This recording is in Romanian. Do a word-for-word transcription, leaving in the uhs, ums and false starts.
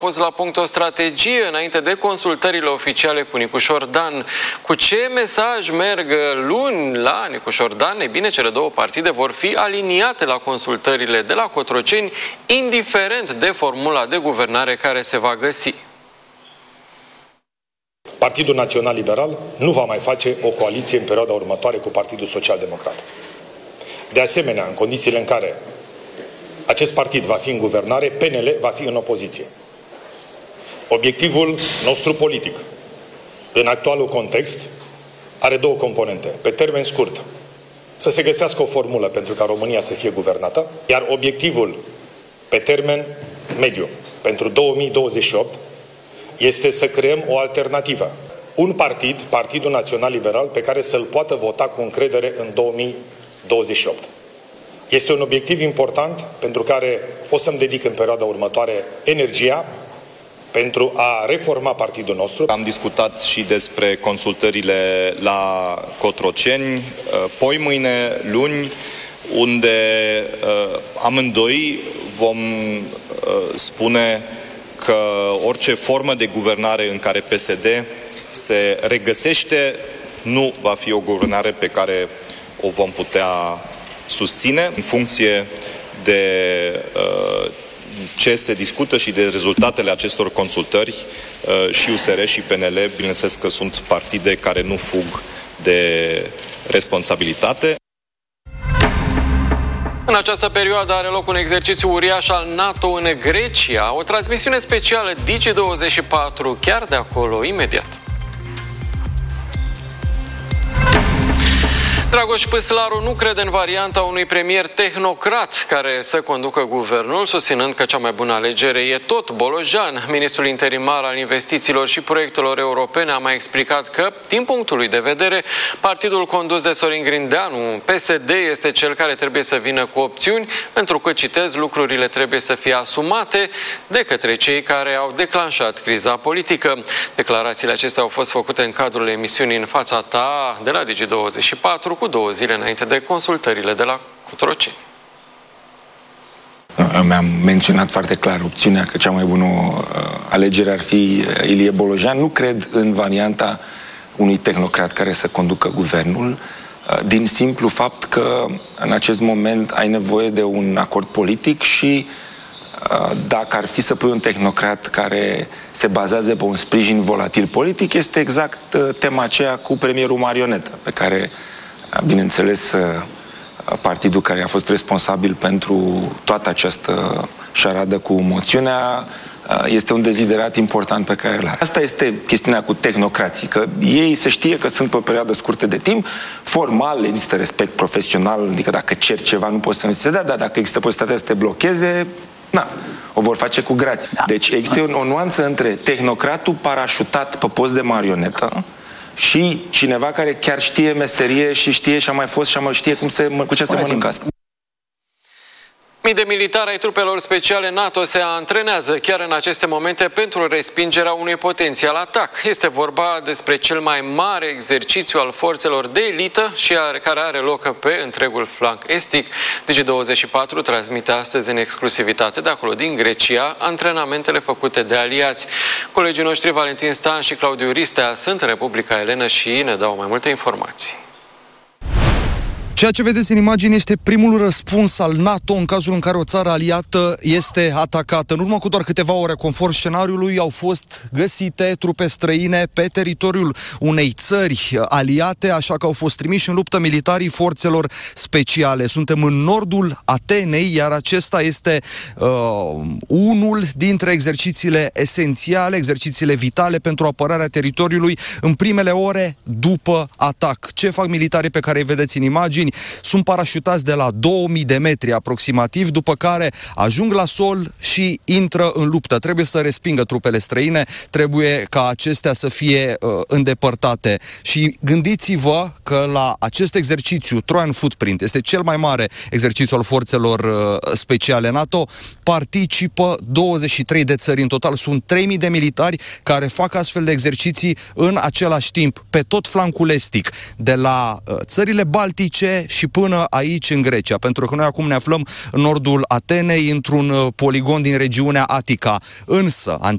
Pus la punct o strategie înainte de consultările oficiale cu Nicu Șordan. Cu ce mesaj merg luni la Nicu Șordan? E bine, cele două partide vor fi aliniate la consultările de la Cotroceni, indiferent de formula de guvernare care se va găsi. Partidul Național Liberal nu va mai face o coaliție în perioada următoare cu Partidul Social Democrat. De asemenea, în condițiile în care acest partid va fi în guvernare, P N L va fi în opoziție. Obiectivul nostru politic, în actualul context, are două componente. Pe termen scurt, să se găsească o formulă pentru ca România să fie guvernată, iar obiectivul pe termen mediu, pentru două mii douăzeci și opt, este să creăm o alternativă. Un partid, Partidul Național Liberal, pe care să-l poată vota cu încredere în două mii douăzeci și opt. Este un obiectiv important pentru care o să-mi dedic în perioada următoare energia, pentru a reforma partidul nostru. Am discutat și despre consultările la Cotroceni, poi mâine, luni, unde amândoi vom spune că orice formă de guvernare în care P S D se regăsește nu va fi o guvernare pe care o vom putea susține în funcție de uh, ce se discută și de rezultatele acestor consultări. Și U S R și P N L, bineînțeles că sunt partide care nu fug de responsabilitate. În această perioadă are loc un exercițiu uriaș al NATO în Grecia, o transmisiune specială Digi douăzeci și patru, chiar de acolo, imediat. Dragoș Păslaru nu crede în varianta unui premier tehnocrat care să conducă guvernul, susținând că cea mai bună alegere e tot Bolojan. Ministrul interimar al investițiilor și proiectelor europene a mai explicat că, din punctul lui de vedere, partidul condus de Sorin Grindeanu, P S D, este cel care trebuie să vină cu opțiuni, pentru că, citez, lucrurile trebuie să fie asumate de către cei care au declanșat criza politică. Declarațiile acestea au fost făcute în cadrul emisiunii În fața ta de la Digi douăzeci și patru, cu două zile înainte de consultările de la Cotroceni. Mi-am menționat foarte clar opțiunea că cea mai bună alegere ar fi Ilie Bolojan. Nu cred în varianta unui tehnocrat care să conducă guvernul, din simplu fapt că în acest moment ai nevoie de un acord politic și dacă ar fi să pui un tehnocrat care se bazează pe un sprijin volatil politic, este exact tema aceea cu premierul marionetă, pe care, bineînțeles, partidul care a fost responsabil pentru toată această șaradă cu moțiunea este un deziderat important pe care îl are. Asta este chestiunea cu tehnocrații, că ei se știe că sunt pe o perioadă scurtă de timp, formal există respect profesional, adică dacă cer ceva nu poți să nu ți se dea, dar dacă există posibilitatea să te blocheze, na, o vor face cu grație. Da. Deci există o, o nuanță între tehnocratul parașutat pe post de marionetă și cineva care chiar știe meserie și știe și a mai fost și a mai știe cum se, cu ce se mănâncă asta. Mii de militari ai trupelor speciale NATO se antrenează chiar în aceste momente pentru respingerea unui potențial atac. Este vorba despre cel mai mare exercițiu al forțelor de elită și care are loc pe întregul flanc estic. Digi douăzeci și patru transmite astăzi în exclusivitate de acolo din Grecia antrenamentele făcute de aliați. Colegii noștri Valentin Stan și Claudiu Ristea sunt în Republica Elenă și ne dau mai multe informații. Ceea ce vedeți în imagine este primul răspuns al NATO în cazul în care o țară aliată este atacată. În urmă cu doar câteva ore, conform scenariului, au fost găsite trupe străine pe teritoriul unei țări aliate, așa că au fost trimiși în luptă militarii forțelor speciale. Suntem în nordul Atenei, iar acesta este uh, unul dintre exercițiile esențiale, exercițiile vitale pentru apărarea teritoriului în primele ore după atac. Ce fac militarii pe care îi vedeți în imagini? Sunt parașutați de la două mii de metri aproximativ, după care ajung la sol și intră în luptă. Trebuie să respingă trupele străine, trebuie ca acestea să fie uh, îndepărtate. Și gândiți-vă că la acest exercițiu, Trojan Footprint, este cel mai mare exercițiu al forțelor uh, speciale NATO, participă douăzeci și trei de țări în total. Sunt trei mii de militari care fac astfel de exerciții în același timp, pe tot flancul estic, de la uh, țările baltice și până aici în Grecia, pentru că noi acum ne aflăm în nordul Atenei, într-un poligon din regiunea Atica. Însă,